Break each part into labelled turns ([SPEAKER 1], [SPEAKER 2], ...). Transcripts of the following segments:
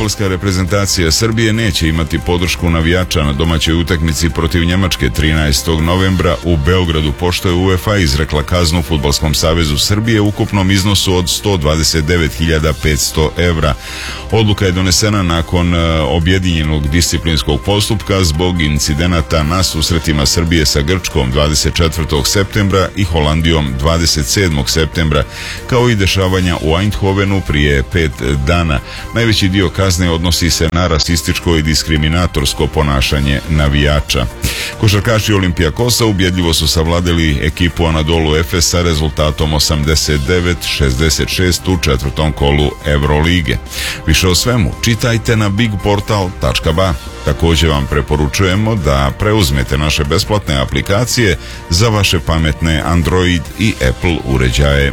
[SPEAKER 1] Fudbalska reprezentacija Srbije neće imati podršku navijača na domaćoj utakmici protiv Njemačke 13. novembra u Beogradu, pošto je UEFA izrekla kaznu Fudbalskom savezu Srbije u ukupnom iznosu od 129.500 evra. Odluka je donesena nakon objedinjenog disciplinskog postupka zbog incidenata na susretima Srbije sa Grčkom 24. septembra i Holandijom 27. septembra, kao i dešavanja u Eindhovenu prije 5 dana. Najveći dio kazne odnosi se na rasističko i diskriminatorsko ponašanje navijača. Košarkaši Olimpijakosa ubjedljivo su savladali ekipu Anadolu Efes sa rezultatom 89-66 u četvrtom kolu Evrolige. Više o svemu čitajte na bigportal.ba. Također vam preporučujemo da preuzmete naše besplatne aplikacije za vaše pametne Android i Apple uređaje.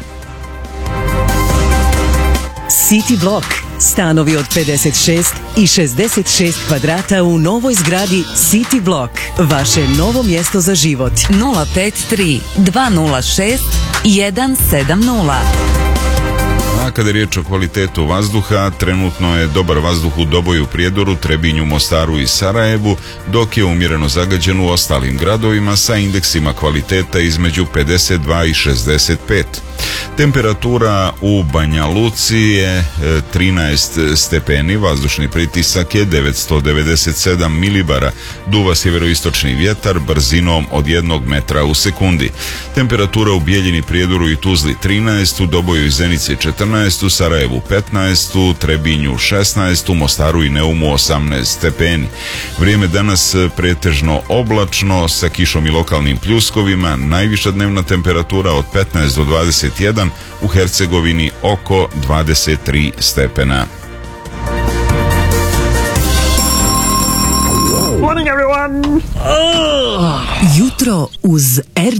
[SPEAKER 2] City Block. Stanovi od 56 i 66 kvadrata u novoj zgradi City Block. Vaše novo mjesto za život.
[SPEAKER 3] 053 206 170.
[SPEAKER 1] A kada je riječ o kvalitetu vazduha, trenutno je dobar vazduh u Doboju, Prijedoru, Trebinju, Mostaru i Sarajevu, dok je umjereno zagađen u ostalim gradovima sa indeksima kvaliteta između 52 i 65. Temperatura u Banja Luci je 13 stepeni, vazdušni pritisak je 997 milibara, duva sjeveroistočni vjetar brzinom od 1 metra u sekundi. Temperatura u Bijeljini, Prijedoru i Tuzli 13, u Doboju i Zenici 14, u Sarajevu 15, u Trebinju 16, u Mostaru i Neumu 18 stepeni. Vrijeme danas pretežno oblačno sa kišom i lokalnim pljuskovima, najviša dnevna temperatura od 15 do 21, u Hercegovini oko 23 stepena.
[SPEAKER 2] Jutro uz